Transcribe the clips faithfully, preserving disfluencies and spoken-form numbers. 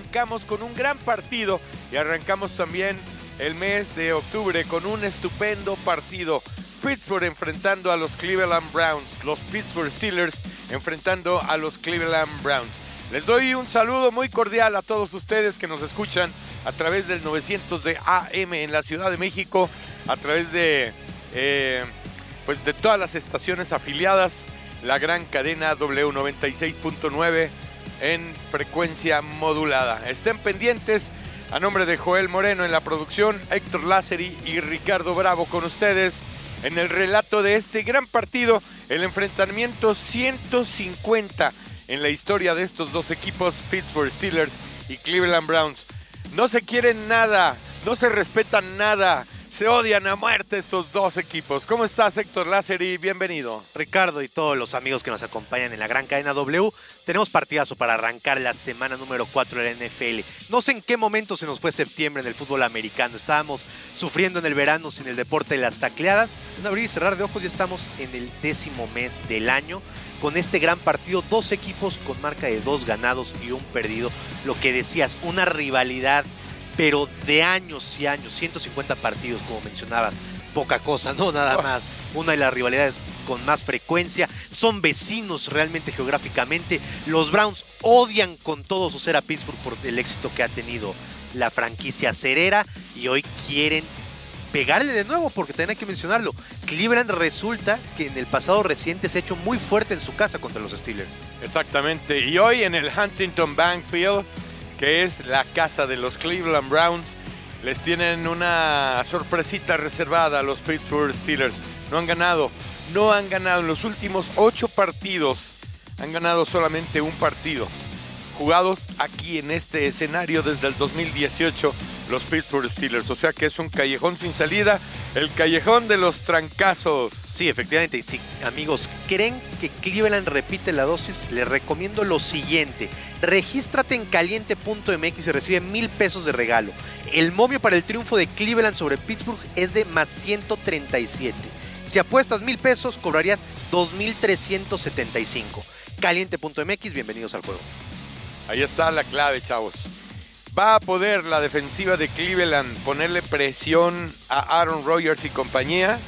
arrancamos con un gran partido y arrancamos también el mes de octubre con un estupendo partido. Pittsburgh enfrentando a los Cleveland Browns, los Pittsburgh Steelers enfrentando a los Cleveland Browns. Les doy un saludo muy cordial a todos ustedes que nos escuchan a través del novecientos de A M en la Ciudad de México, a través de, eh, pues de todas las estaciones afiliadas, la gran cadena W noventa y seis punto nueve en frecuencia modulada. Estén pendientes. A nombre de Joel Moreno en la producción, Héctor Lázari y Ricardo Bravo con ustedes en el relato de este gran partido, el enfrentamiento ciento cincuenta en la historia de estos dos equipos, Pittsburgh Steelers y Cleveland Browns. No se quieren nada, no se respetan nada, se odian a muerte estos dos equipos. ¿Cómo estás, Héctor Lázari? Bienvenido. Ricardo y todos los amigos que nos acompañan en la gran cadena W, tenemos partidazo para arrancar la semana número cuatro de la N F L. No sé en qué momento se nos fue septiembre en el fútbol americano. Estábamos sufriendo en el verano sin el deporte de las tacleadas. En abrir y cerrar de ojos ya estamos en el décimo mes del año. Con este gran partido, dos equipos con marca de dos ganados y un perdido. Lo que decías, una rivalidad, pero de años y años, ciento cincuenta partidos, como mencionabas. Poca cosa, no nada oh. más. Una de las rivalidades con más frecuencia. Son vecinos realmente geográficamente. Los Browns odian con todo su ser a Pittsburgh por el éxito que ha tenido la franquicia cerera. Y hoy quieren pegarle de nuevo, porque también hay que mencionarlo. Cleveland resulta que en el pasado reciente se ha hecho muy fuerte en su casa contra los Steelers. Exactamente. Y hoy en el Huntington Bank Field, que es la casa de los Cleveland Browns, les tienen una sorpresita reservada a los Pittsburgh Steelers. No han ganado, no han ganado en los últimos ocho partidos. Han ganado solamente un partido. Jugados aquí en este escenario desde el dos mil dieciocho, los Pittsburgh Steelers. O sea que es un callejón sin salida, el callejón de los trancazos. Sí, efectivamente. Y si, amigos, creen que Cleveland repite la dosis, les recomiendo lo siguiente. Regístrate en caliente punto m x y recibe mil pesos de regalo. El momio para el triunfo de Cleveland sobre Pittsburgh es de más ciento treinta y siete. Si apuestas mil pesos, cobrarías dos mil trescientos setenta y cinco. caliente punto m x, bienvenidos al juego. Ahí está la clave, chavos. ¿Va a poder la defensiva de Cleveland ponerle presión a Aaron Rodgers y compañía?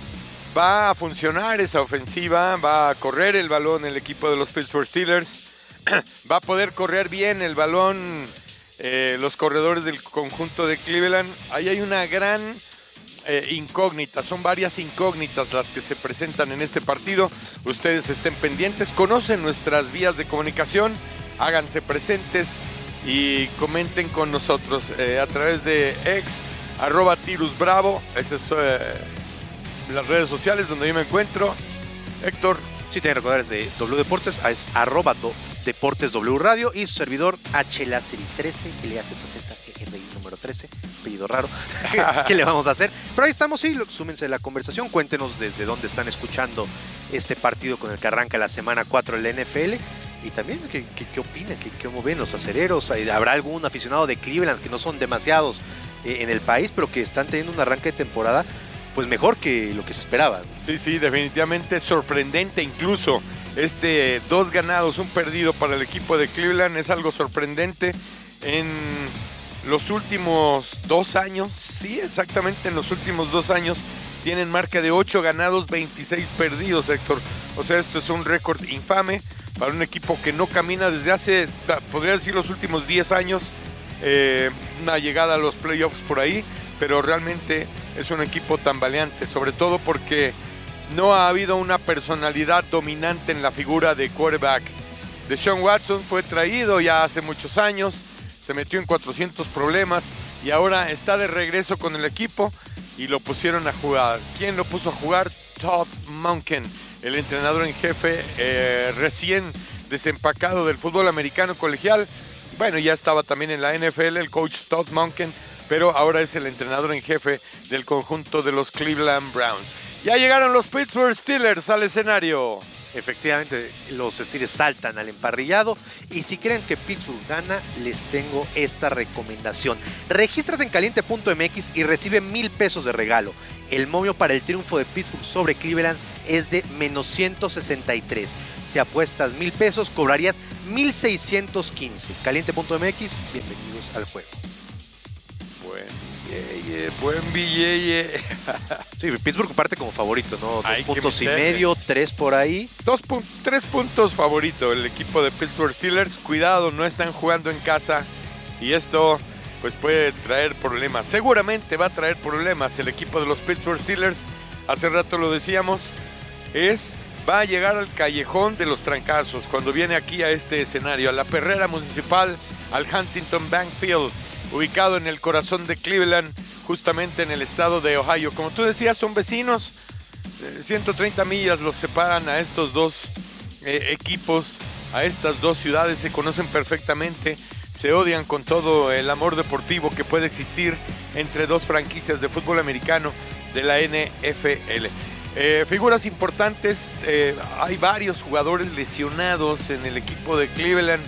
¿Va a funcionar esa ofensiva? ¿Va a correr el balón el equipo de los Pittsburgh Steelers? ¿Va a poder correr bien el balón eh, los corredores del conjunto de Cleveland? Ahí hay una gran eh, incógnita. Son varias incógnitas las que se presentan en este partido. Ustedes estén pendientes, conocen nuestras vías de comunicación. Háganse presentes y comenten con nosotros eh, a través de ex, arroba Tirus Bravo. Esas son eh, las redes sociales donde yo me encuentro. Héctor. Sí, tienen que recordar, es de W Deportes, es arroba do, Deportes W Radio y su servidor H Lázari trece, L A Z Z R I número trece, apellido raro. ¿Qué le vamos a hacer? Pero ahí estamos, sí, súmense a la conversación, cuéntenos desde dónde están escuchando este partido con el que arranca la semana cuatro de la N F L. Y también, ¿qué, qué, qué opinan? ¿Qué, ¿Cómo ven los acereros? ¿Habrá algún aficionado de Cleveland, que no son demasiados eh, en el país, pero que están teniendo un arranque de temporada pues mejor que lo que se esperaba? Sí, sí, definitivamente sorprendente. Incluso este dos ganados, un perdido para el equipo de Cleveland es algo sorprendente. En los últimos dos años, sí, exactamente en los últimos dos años, tienen marca de ocho ganados, veintiséis perdidos, Héctor. O sea, esto es un récord infame para un equipo que no camina desde hace, podría decir, los últimos diez años, eh, una llegada a los playoffs por ahí, pero realmente es un equipo tambaleante, sobre todo porque no ha habido una personalidad dominante en la figura de quarterback. Deshaun Watson fue traído ya hace muchos años, se metió en cuatrocientos problemas y ahora está de regreso con el equipo y lo pusieron a jugar. ¿Quién lo puso a jugar? Todd Monken, el entrenador en jefe eh, recién desempacado del fútbol americano colegial. Bueno, ya estaba también en la N F L el coach Todd Monken, pero ahora es el entrenador en jefe del conjunto de los Cleveland Browns. Ya llegaron los Pittsburgh Steelers al escenario. Efectivamente, los Steelers saltan al emparrillado y si creen que Pittsburgh gana, les tengo esta recomendación. Regístrate en caliente punto m x y recibe mil pesos de regalo. El momio para el triunfo de Pittsburgh sobre Cleveland es de menos ciento sesenta y tres. Si apuestas mil pesos, cobrarías mil seiscientos quince. Caliente punto m x, bienvenidos al juego. Buen billete, buen billete. Sí, Pittsburgh parte como favorito, ¿no? Hay Dos que puntos y meterle. medio, tres por ahí. Dos pun- tres puntos favorito el equipo de Pittsburgh Steelers. Cuidado, no están jugando en casa y esto pues puede traer problemas. Seguramente va a traer problemas el equipo de los Pittsburgh Steelers. Hace rato lo decíamos, es va a llegar al callejón de los trancazos cuando viene aquí a este escenario, a la perrera municipal, al Huntington Bank Field, ubicado en el corazón de Cleveland, justamente en el estado de Ohio. Como tú decías, son vecinos. ciento treinta millas los separan a estos dos eh, equipos, a estas dos ciudades. Se conocen perfectamente, se odian con todo el amor deportivo que puede existir entre dos franquicias de fútbol americano de la N F L. Eh, figuras importantes, eh, hay varios jugadores lesionados en el equipo de Cleveland.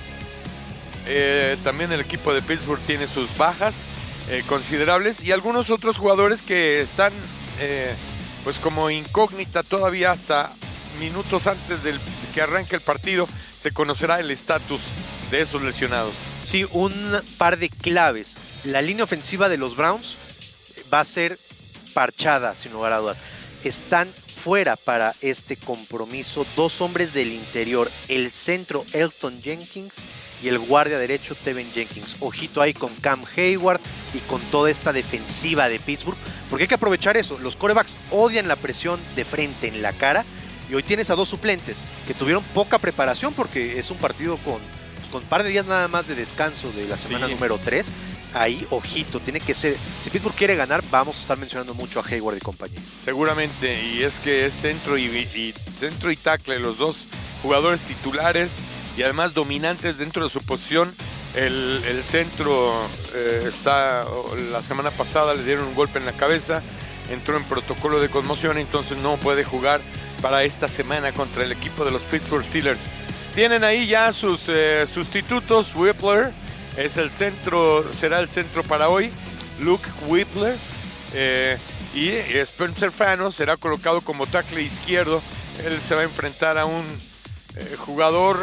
Eh, también el equipo de Pittsburgh tiene sus bajas eh, considerables y algunos otros jugadores que están eh, pues como incógnita todavía. Hasta minutos antes de que arranque el partido se conocerá el estatus de esos lesionados. Sí, un par de claves. La línea ofensiva de los Browns va a ser parchada, sin lugar a dudas. Están fuera para este compromiso dos hombres del interior, el centro Elton Jenkins y el guardia derecho Tevin Jenkins. Ojito ahí con Cam Hayward y con toda esta defensiva de Pittsburgh, porque hay que aprovechar eso. Los quarterbacks odian la presión de frente en la cara y hoy tienes a dos suplentes que tuvieron poca preparación porque es un partido con, con un par de días nada más de descanso de la semana Sí. número tres. Ahí, ojito, tiene que ser. Si Pittsburgh quiere ganar, vamos a estar mencionando mucho a Hayward y compañía. Seguramente, y es que es centro y, y centro y tackle, los dos jugadores titulares y además dominantes dentro de su posición. El, el centro eh, está, la semana pasada le dieron un golpe en la cabeza, entró en protocolo de conmoción, entonces no puede jugar para esta semana contra el equipo de los Pittsburgh Steelers. Tienen ahí ya sus eh, sustitutos. Whippler es el centro, será el centro para hoy, Luke Whippler, eh, y Spencer Fano será colocado como tackle izquierdo. Él se va a enfrentar a un eh, jugador,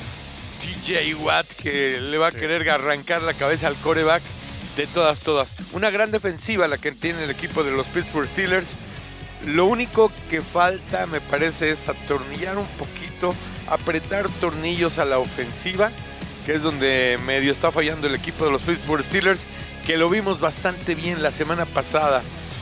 T J Watt, que le va a querer arrancar la cabeza al quarterback de todas, todas. Una gran defensiva la que tiene el equipo de los Pittsburgh Steelers. Lo único que falta, me parece, es atornillar un poquito, apretar tornillos a la ofensiva, que es donde medio está fallando el equipo de los Pittsburgh Steelers, que lo vimos bastante bien la semana pasada.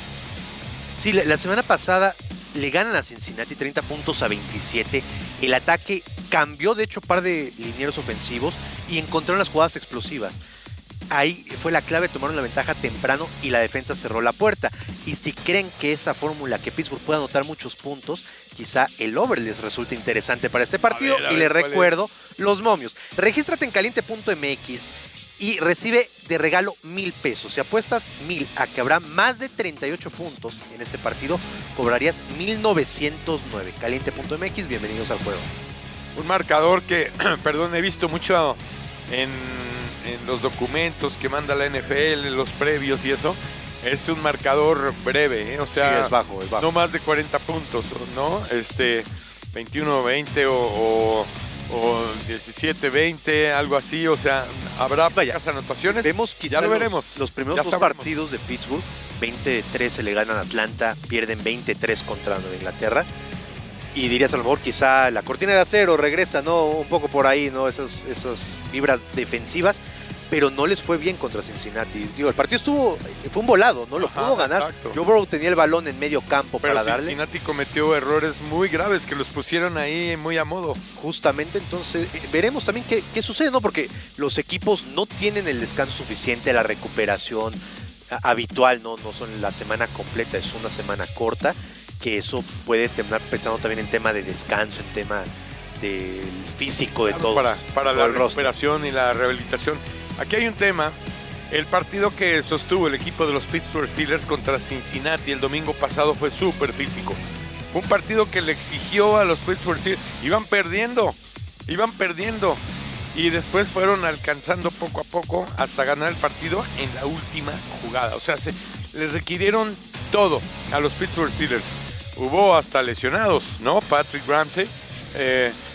Sí, la, la semana pasada le ganan a Cincinnati treinta puntos a veintisiete. El ataque cambió, de hecho, par de linieros ofensivos y encontraron las jugadas explosivas. Ahí fue la clave, tomaron la ventaja temprano y la defensa cerró la puerta. Y si creen que esa fórmula, que Pittsburgh pueda anotar muchos puntos, quizá el over les resulte interesante para este partido. A ver, a y ver, les ¿cuál recuerdo los momios. Regístrate en caliente punto m x y recibe de regalo mil pesos. Si apuestas mil a que habrá más de treinta y ocho puntos en este partido, cobrarías mil novecientos nueve. caliente punto m x, bienvenidos al juego. Un marcador que, perdón, he visto mucho en, en los documentos que manda la N F L, los previos y eso. Es un marcador breve, ¿eh? O sea, Sí, es bajo, es bajo. no más de cuarenta puntos, ¿no? Este, veintiuno veinte o, o, o diecisiete veinte, algo así. O sea, habrá pocas anotaciones. Vemos quizá ya lo los, veremos. los primeros Ya dos sabremos. partidos de Pittsburgh, veinte tres se le ganan a Atlanta, pierden veinte tres contra Nueva Inglaterra. Y dirías a lo mejor quizá la cortina de acero regresa, ¿no? Un poco por ahí, ¿no? Esas, esas vibras defensivas, pero no les fue bien contra Cincinnati. Digo, el partido estuvo, fue un volado, ¿no? Lo Ajá, pudo ganar. exacto. Joe Burrow tenía el balón en medio campo Pero para darle. Cincinnati cometió errores muy graves que los pusieron ahí muy a modo. Justamente, entonces eh, veremos también qué, qué sucede, ¿no? Porque los equipos no tienen el descanso suficiente, la recuperación a- habitual, ¿no? No son la semana completa, es una semana corta, que eso puede terminar pesando también en tema de descanso, en tema del físico, de todo. Para, para todo la el roster. recuperación y la rehabilitación. Aquí hay un tema. El partido que sostuvo el equipo de los Pittsburgh Steelers contra Cincinnati el domingo pasado fue súper físico. Un partido que le exigió a los Pittsburgh Steelers. Iban perdiendo, iban perdiendo. Y después fueron alcanzando poco a poco hasta ganar el partido en la última jugada. O sea, se les requirieron todo a los Pittsburgh Steelers. Hubo hasta lesionados, ¿no? Patrick Ramsey. Eh,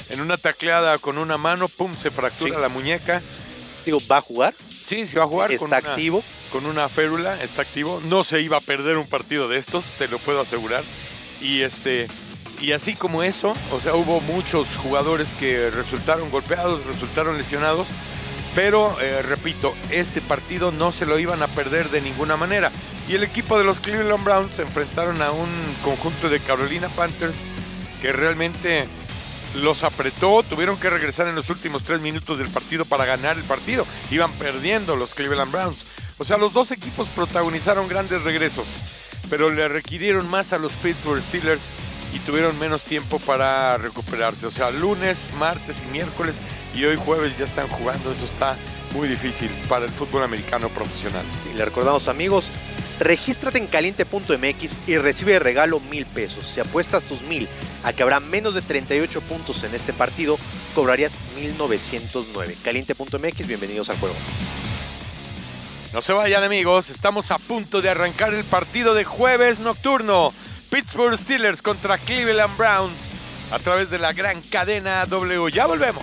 en una tacleada con una mano, pum, se fractura sí. la muñeca. Digo, ¿va a jugar? Sí, se va a jugar. ¿Está con una, activo? Con una férula, está activo. No se iba a perder un partido de estos, te lo puedo asegurar. Y este y así como eso, o sea, hubo muchos jugadores que resultaron golpeados, resultaron lesionados. Pero, eh, repito, este partido no se lo iban a perder de ninguna manera. Y el equipo de los Cleveland Browns se enfrentaron a un conjunto de Carolina Panthers que realmente los apretó. Tuvieron que regresar en los últimos tres minutos del partido para ganar el partido. Iban perdiendo los Cleveland Browns. O sea, los dos equipos protagonizaron grandes regresos, pero le requirieron más a los Pittsburgh Steelers y tuvieron menos tiempo para recuperarse. O sea, lunes, martes y miércoles y hoy jueves ya están jugando. Eso está muy difícil para el fútbol americano profesional. Sí, le recordamos, amigos, regístrate en caliente punto m x y recibe de regalo mil pesos. Si apuestas tus mil a que habrá menos de treinta y ocho puntos en este partido, cobrarías mil novecientos nueve. caliente punto m x, bienvenidos al juego. No se vayan, amigos, estamos a punto de arrancar el partido de jueves nocturno. Pittsburgh Steelers contra Cleveland Browns a través de la gran cadena W. Ya volvemos.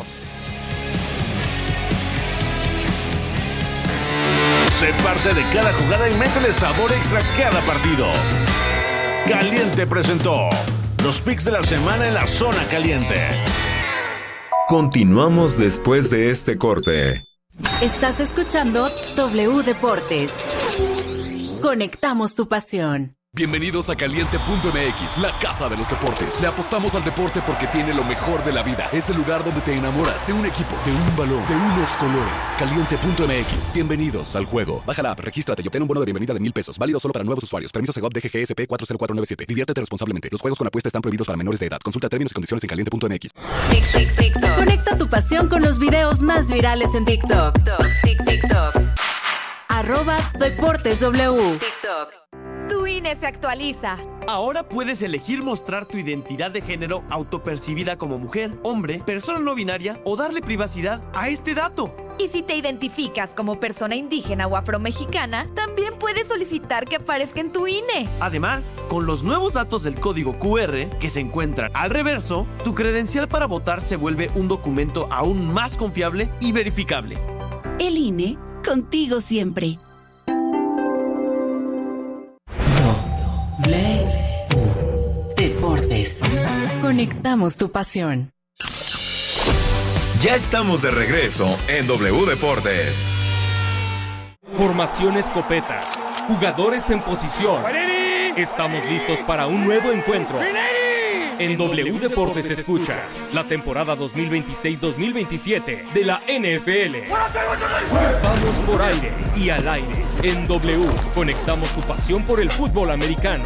Sé parte de cada jugada y métele sabor extra a cada partido. Caliente presentó los picks de la semana en la zona caliente. Continuamos después de este corte. Estás escuchando W Deportes. Conectamos tu pasión. Bienvenidos a Caliente punto m x, la casa de los deportes. Le apostamos al deporte porque tiene lo mejor de la vida. Es el lugar donde te enamoras de un equipo, de un balón, de unos colores. Caliente punto m x, bienvenidos al juego. Baja la app, regístrate y obtén un bono de bienvenida de mil pesos. Válido solo para nuevos usuarios. Permiso Segov D G G S P cuatro cero cuatro nueve siete. Diviértete responsablemente. Los juegos con apuesta están prohibidos para menores de edad. Consulta términos y condiciones en caliente punto m x. Tic, tic, tic, Conecta tu pasión con los videos más virales en TikTok. Tic, TikTok. Arroba Deportes W. TikTok. Tu I N E se actualiza. Ahora puedes elegir mostrar tu identidad de género autopercibida como mujer, hombre, persona no binaria o darle privacidad a este dato. Y si te identificas como persona indígena o afromexicana, también puedes solicitar que aparezca en tu I N E. Además, con los nuevos datos del código Q R que se encuentran al reverso, tu credencial para votar se vuelve un documento aún más confiable y verificable. El I N E, contigo siempre. W Deportes. Conectamos tu pasión. Ya estamos de regreso en W Deportes. Formación escopeta. Jugadores en posición. Estamos listos para un nuevo encuentro. En W Deportes escuchas la temporada dos mil veintiséis dos mil veintisiete de la N F L. Vamos por aire y al aire. En W conectamos tu pasión por el fútbol americano.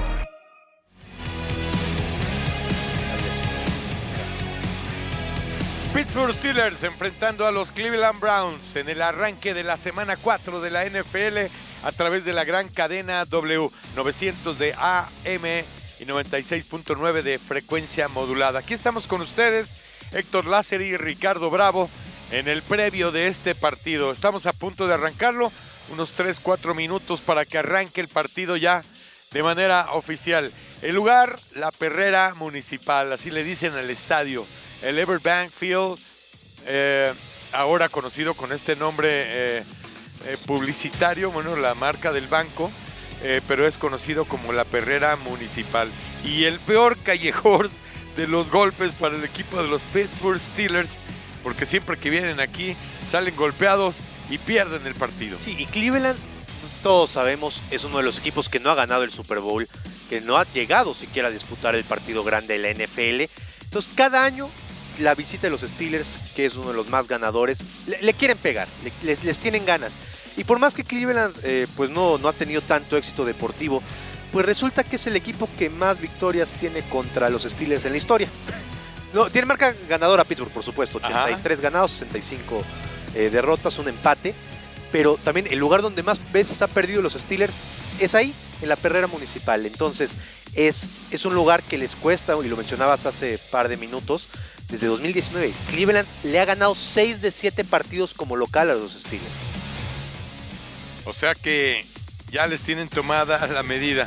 Pittsburgh Steelers enfrentando a los Cleveland Browns en el arranque de la semana cuatro de la N F L a través de la gran cadena W novecientos de A M y noventa y seis punto nueve de frecuencia modulada. Aquí estamos con ustedes, Héctor Lázaro y Ricardo Bravo, en el previo de este partido. Estamos a punto de arrancarlo, unos tres cuatro minutos para que arranque el partido ya de manera oficial. El lugar, la Perrera Municipal, así le dicen al estadio, el Everbank Field, eh, ahora conocido con este nombre eh, eh, publicitario, bueno, la marca del banco, Eh, pero es conocido como la Perrera Municipal. Y el peor callejón de los golpes para el equipo de los Pittsburgh Steelers, porque siempre que vienen aquí salen golpeados y pierden el partido. Sí, y Cleveland, todos sabemos, es uno de los equipos que no ha ganado el Super Bowl, que no ha llegado siquiera a disputar el partido grande de la N F L. Entonces, cada año la visita de los Steelers, que es uno de los más ganadores, le, le quieren pegar, le, les, les tienen ganas. Y por más que Cleveland eh, pues no, no ha tenido tanto éxito deportivo, pues resulta que es el equipo que más victorias tiene contra los Steelers en la historia. No, tiene marca ganadora Pittsburgh, por supuesto, ochenta y tres Ajá. ganados, sesenta y cinco eh, derrotas, un empate. Pero también el lugar donde más veces ha perdido los Steelers es ahí, en la Perrera Municipal. Entonces es, es un lugar que les cuesta, y lo mencionabas hace par de minutos, desde dos mil diecinueve. Cleveland le ha ganado seis de siete partidos como local a los Steelers. O sea que ya les tienen tomada la medida.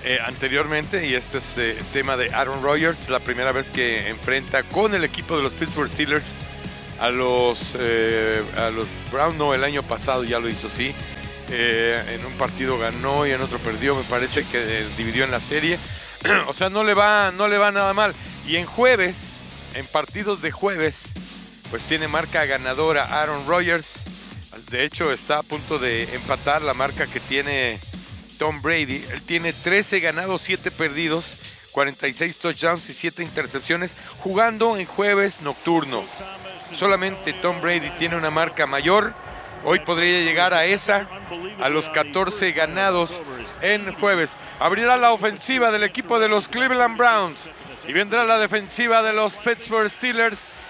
eh, anteriormente, y este es eh, el tema de Aaron Rodgers, la primera vez que enfrenta con el equipo de los Pittsburgh Steelers a los, eh, a los Browns. No, el año pasado ya lo hizo, sí. Eh, en un partido ganó y en otro perdió, me parece que eh, dividió en la serie. O sea, no le va, no le va nada mal. Y en jueves, en partidos de jueves, pues tiene marca ganadora Aaron Rodgers. De hecho, está a punto de empatar la marca que tiene Tom Brady. Él tiene trece ganados, siete perdidos, cuarenta y seis touchdowns y siete intercepciones, jugando en jueves nocturno. Solamente Tom Brady tiene una marca mayor. Hoy podría llegar a esa, a los catorce ganados en jueves. Abrirá la ofensiva del equipo de los Cleveland Browns y vendrá la defensiva de los Pittsburgh Steelers.